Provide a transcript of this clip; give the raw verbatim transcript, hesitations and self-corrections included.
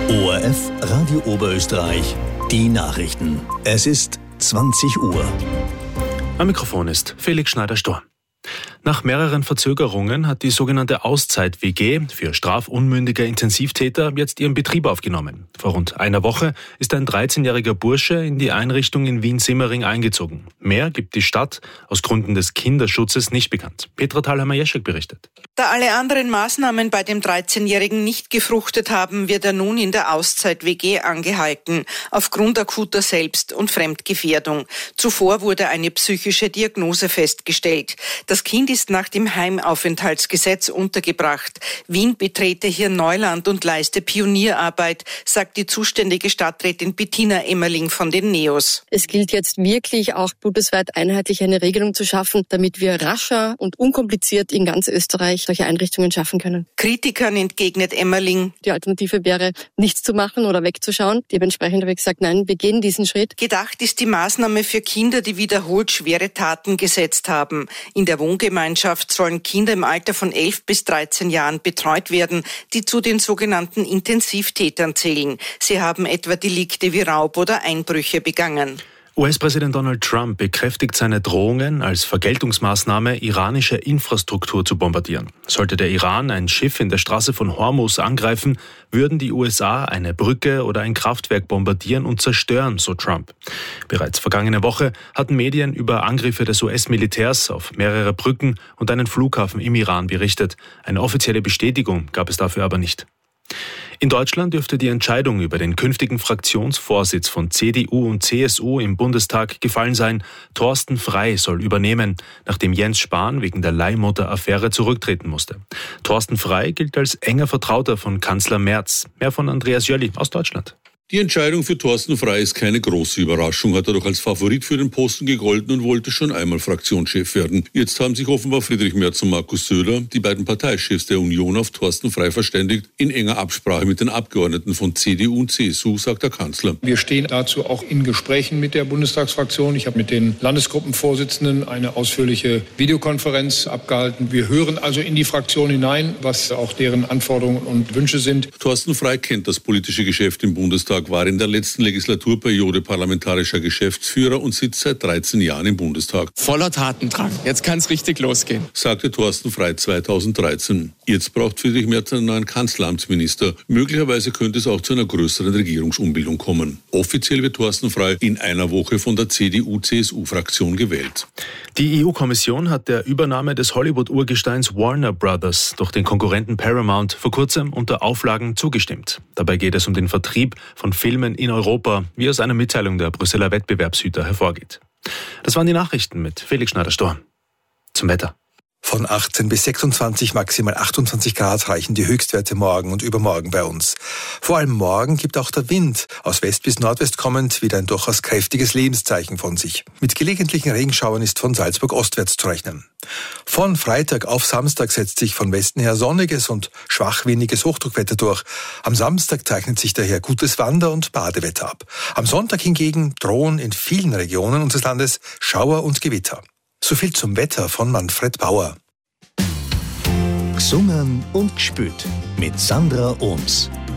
O R F Radio Oberösterreich, die Nachrichten. Es ist zwanzig Uhr. Am Mikrofon ist Felix Schneider-Storm. Nach mehreren Verzögerungen hat die sogenannte Auszeit-W G für strafunmündige Intensivtäter jetzt ihren Betrieb aufgenommen. Vor rund einer Woche ist ein dreizehnjähriger Bursche in die Einrichtung in Wien-Simmering eingezogen. Mehr gibt die Stadt aus Gründen des Kinderschutzes nicht bekannt. Petra Thalhammer-Jeschek berichtet. Da alle anderen Maßnahmen bei dem dreizehnjährigen nicht gefruchtet haben, wird er nun in der Auszeit-W G angehalten, aufgrund akuter Selbst- und Fremdgefährdung. Zuvor wurde eine psychische Diagnose festgestellt. Das Kind ist nach dem Heimaufenthaltsgesetz untergebracht. Wien betrete hier Neuland und leiste Pionierarbeit, sagt die zuständige Stadträtin Bettina Emmerling von den NEOS. Es gilt jetzt wirklich auch bundesweit einheitlich eine Regelung zu schaffen, damit wir rascher und unkompliziert in ganz Österreich solche Einrichtungen schaffen können. Kritikern entgegnet Emmerling. Die Alternative wäre, nichts zu machen oder wegzuschauen. Dementsprechend habe ich gesagt, nein, wir gehen diesen Schritt. Gedacht ist die Maßnahme für Kinder, die wiederholt schwere Taten gesetzt haben. In der Wohngemeinschaft sollen Kinder im Alter von elf bis dreizehn Jahren betreut werden, die zu den sogenannten Intensivtätern zählen. Sie haben etwa Delikte wie Raub oder Einbrüche begangen. U S-Präsident Donald Trump bekräftigt seine Drohungen, als Vergeltungsmaßnahme iranische Infrastruktur zu bombardieren. Sollte der Iran ein Schiff in der Straße von Hormuz angreifen, würden die U S A eine Brücke oder ein Kraftwerk bombardieren und zerstören, so Trump. Bereits vergangene Woche hatten Medien über Angriffe des U S-Militärs auf mehrere Brücken und einen Flughafen im Iran berichtet. Eine offizielle Bestätigung gab es dafür aber nicht. In Deutschland dürfte die Entscheidung über den künftigen Fraktionsvorsitz von C D U und C S U im Bundestag gefallen sein. Thorsten Frey soll übernehmen, nachdem Jens Spahn wegen der Leihmutter-Affäre zurücktreten musste. Thorsten Frey gilt als enger Vertrauter von Kanzler Merz. Mehr von Andreas Jölli aus Deutschland. Die Entscheidung für Thorsten Frey ist keine große Überraschung, hat er doch als Favorit für den Posten gegolten und wollte schon einmal Fraktionschef werden. Jetzt haben sich offenbar Friedrich Merz und Markus Söder, die beiden Parteichefs der Union, auf Thorsten Frey verständigt, in enger Absprache mit den Abgeordneten von C D U und C S U, sagt der Kanzler. Wir stehen dazu auch in Gesprächen mit der Bundestagsfraktion. Ich habe mit den Landesgruppenvorsitzenden eine ausführliche Videokonferenz abgehalten. Wir hören also in die Fraktion hinein, was auch deren Anforderungen und Wünsche sind. Thorsten Frey kennt das politische Geschäft im Bundestag, war in der letzten Legislaturperiode parlamentarischer Geschäftsführer und sitzt seit dreizehn Jahren im Bundestag. Voller Tatendrang. Jetzt kann es richtig losgehen, sagte Thorsten Frey zweitausenddreizehn. Jetzt braucht Friedrich Merz einen neuen Kanzleramtsminister. Möglicherweise könnte es auch zu einer größeren Regierungsumbildung kommen. Offiziell wird Thorsten Frey in einer Woche von der C D U-C S U-Fraktion gewählt. Die E U-Kommission hat der Übernahme des Hollywood-Urgesteins Warner Brothers durch den Konkurrenten Paramount vor kurzem unter Auflagen zugestimmt. Dabei geht es um den Vertrieb von Filmen in Europa, wie aus einer Mitteilung der Brüsseler Wettbewerbshüter hervorgeht. Das waren die Nachrichten mit Felix Schneider-Storm. Zum Wetter. Von achtzehn bis sechsundzwanzig, maximal achtundzwanzig Grad reichen die Höchstwerte morgen und übermorgen bei uns. Vor allem morgen gibt auch der Wind, aus West bis Nordwest kommend, wieder ein durchaus kräftiges Lebenszeichen von sich. Mit gelegentlichen Regenschauern ist von Salzburg ostwärts zu rechnen. Von Freitag auf Samstag setzt sich von Westen her sonniges und schwachwindiges Hochdruckwetter durch. Am Samstag zeichnet sich daher gutes Wander- und Badewetter ab. Am Sonntag hingegen drohen in vielen Regionen unseres Landes Schauer und Gewitter. So viel zum Wetter von Manfred Bauer. Gesungen und gespült mit Sandra Ohms.